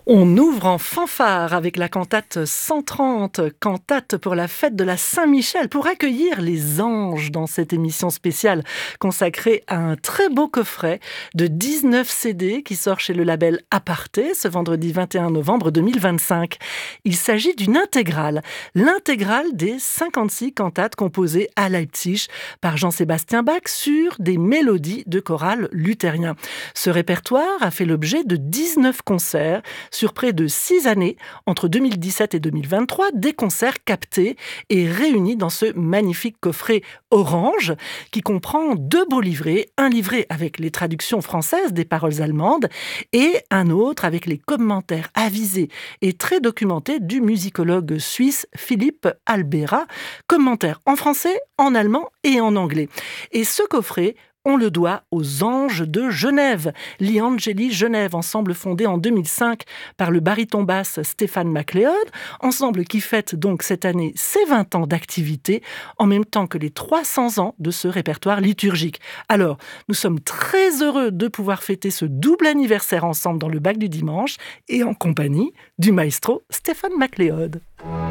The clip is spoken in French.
On ouvre en fanfare avec la cantate 130, cantate pour la fête de la Saint-Michel, pour accueillir les anges dans cette émission spéciale consacrée à un très beau coffret de 19 CD qui sort chez le label Aparté ce vendredi 21 novembre 2025. Il s'agit d'une intégrale, l'intégrale des 56 cantates composées à Leipzig par Jean-Sébastien Bach sur des mélodies de chorale luthérien. Ce répertoire a fait l'objet de 19 concerts sur près de 6 années, entre 2017 et 2023, des concerts captés et réunis dans ce magnifique coffret orange qui comprend 2 beaux livrets, un livret avec les traductions françaises des paroles allemandes et un autre avec les commentaires avisés et très documentés du musicologue suisse Philippe Albera, commentaires en français, en allemand et en anglais. Et ce coffret, on le doit aux Anges de Genève, l'Iangeli Genève, ensemble fondé en 2005 par le baryton basse Stéphane MacLeod, ensemble qui fête donc cette année ses 20 ans d'activité, en même temps que les 300 ans de ce répertoire liturgique. Alors, nous sommes très heureux de pouvoir fêter ce double anniversaire ensemble dans le Bac du Dimanche et en compagnie du maestro Stéphane MacLeod.